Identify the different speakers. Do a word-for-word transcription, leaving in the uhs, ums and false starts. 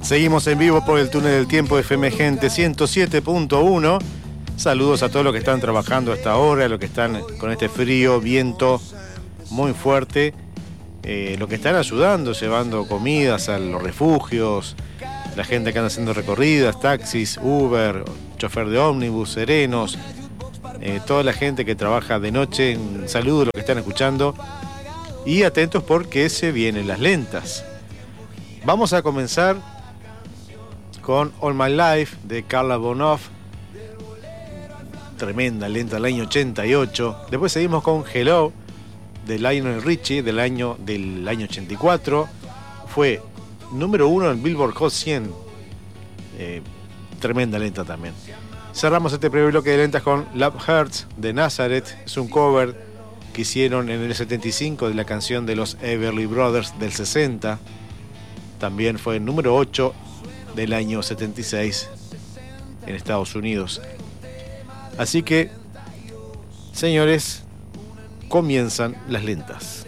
Speaker 1: Seguimos en vivo por el túnel del tiempo de F M Gente ciento siete punto uno. Saludos a todos los que están trabajando a esta hora, los que están con este frío, viento muy fuerte, eh, los que están ayudando, llevando comidas a los refugios, la gente que anda haciendo recorridas, taxis, Uber, chofer de ómnibus, serenos, eh, toda la gente que trabaja de noche. Un saludo a los que están escuchando y atentos porque se vienen las lentas. Vamos a comenzar con All My Life de Carla Bonoff, tremenda lenta del año ochenta y ocho. Después seguimos con Hello de Lionel Richie del año, del año ochenta y cuatro. Fue número uno en Billboard Hot cien. Eh, tremenda lenta también. Cerramos este primer bloque de lentas con Love Hurts de Nazareth. Es un cover que hicieron en el setenta y cinco de la canción de los Everly Brothers del sesenta. También fue el número ocho del año setenta y seis en Estados Unidos. Así que, señores, comienzan las lentas.